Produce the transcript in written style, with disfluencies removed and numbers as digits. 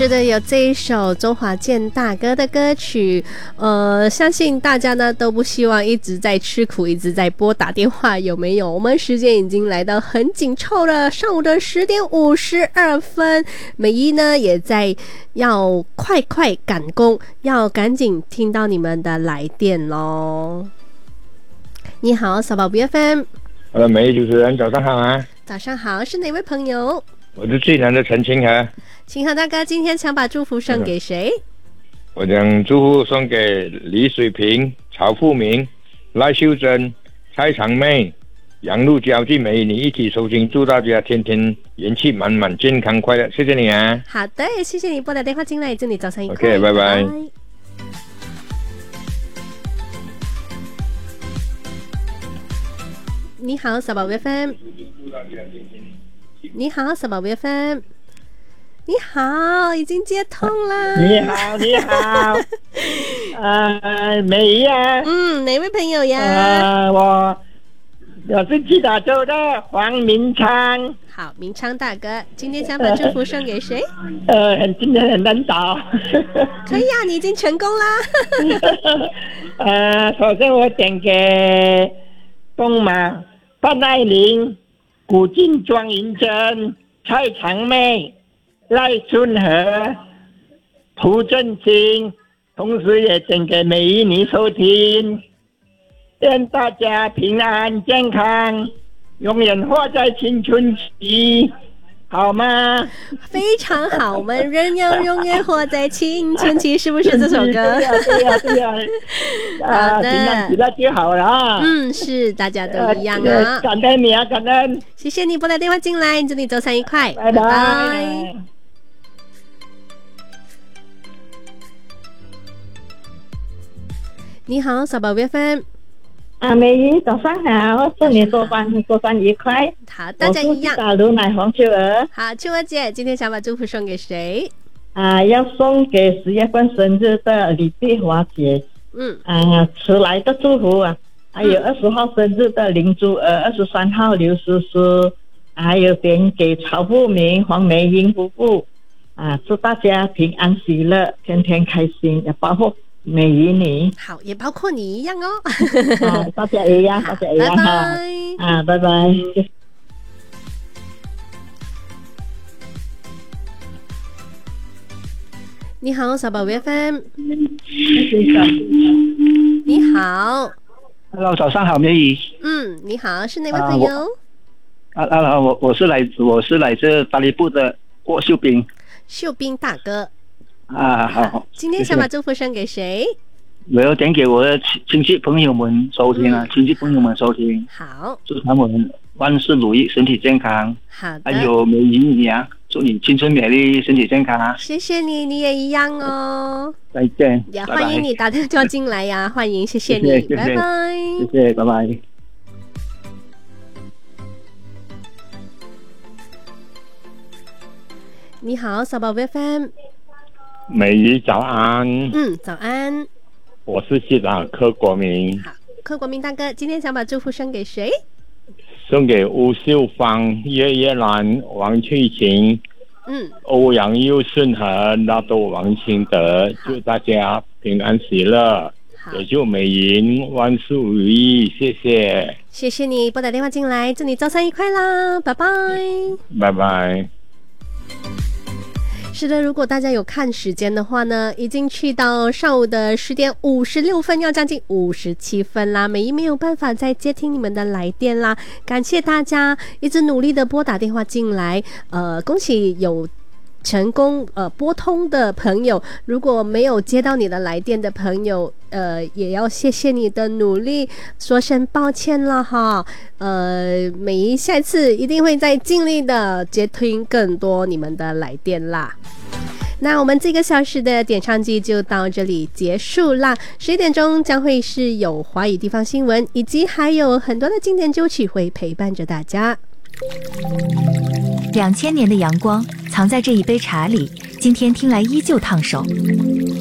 是的，有这一首周华健大哥的歌曲，相信大家呢都不希望一直在吃苦，一直在拨打电话，有没有？我们时间已经来到很紧凑了，上午的10:52，美一呢也在要快赶工，要赶紧听到你们的来电咯。你好，小宝 BFM。 美一主持人，早上好啊！ 早上好，是哪位朋友？ 我是济南的陈清和。 清和大哥，今天想把祝福送给谁？ 我将祝福送给李水平、曹富明、赖秀珍、蔡长妹、杨路交际美女一起收听，祝大家天天元气满满、健康快乐，谢谢你啊！ 好的，谢谢你拨打电话进来，祝你早上愉快。 OK， 拜拜。 你好，小宝贝 FM。你好，小宝贝 FM。你好，已经接通了。 你好，你好。美仪啊。 哪位朋友呀？ 我是吉打州的黄明昌。 好，明昌大哥，今天想把祝福送给谁？ 今天很难找。 可以啊，你已经成功啦。 首先我点给东马、范爱玲、古晋、庄银珍、蔡长妹、赖春和、涂振兴，同时也点给每一你收听，愿大家平安健康，永远活在青春期，好吗？ 非常好，我们人要永远活在青春期，是不是这首歌？ 对呀。 好的， 平安喜乐就好了啊。 是，大家都一样啊。 感恩你啊，感恩。 谢谢你拨打电话进来，祝你周三愉快， 拜拜。 你好，小宝贝 FM。 美仪，早上好，祝你周三愉快。 好，大家一样。 我是打卢乃黄秋儿。 好，秋儿姐，今天想把祝福送给谁？ 要送给10月份生日的李碧华姐。迟来的祝福啊，还有20号生日的林珠儿，23号刘叔叔，还有点给曹富明、黄梅英夫妇。祝大家平安喜乐，天天开心，也包括美仪你。 好，也包括你一样哦。 大家一样，大家一样。 拜拜。 拜拜。 你好，小宝贝 FM。你好。 Hello， 早上好，美仪。 你好，是哪位朋友？ 我是来自巴黎部的郭秀斌。 秀斌大哥。 好。 今天想把祝福送给谁？ 我要点给我的亲戚朋友们收听啊，亲戚朋友们收听。 好。 祝他们万事如意，身体健康。 好的。 还有美仪你啊，祝你青春美丽，身体健康啊！ 谢谢你，你也一样哦。 再见。 也欢迎你打电话进来呀，欢迎，谢谢你，拜拜。 谢谢，拜拜。 你好，小宝贝 FM。 美仪早安。 早安。 我是市长柯国明。 好，柯国明大哥，今天想把祝福送给谁？ 送给吴秀芳、叶叶兰、王翠琴、欧阳佑顺和纳豆王清德，祝大家平安喜乐，也祝美莹万事如意，谢谢。 谢谢你拨打电话进来，祝你周三愉快啦，拜拜。 拜拜。 是的，如果大家有看时间的话呢，已经去到上午的10:56，要将近57分啦。美仪没有办法再接听你们的来电啦，感谢大家一直努力的拨打电话进来，恭喜有成功拨通的朋友，如果没有接到你的来电的朋友，也要谢谢你的努力，说声抱歉了哈。美仪下次一定会再尽力的接听更多你们的来电啦。那我们这个小时的点唱机就到这里结束啦。11点钟将会是有华语地方新闻，以及还有很多的经典歌曲会陪伴着大家。 2000年的阳光藏在这一杯茶里，今天听来依旧烫手。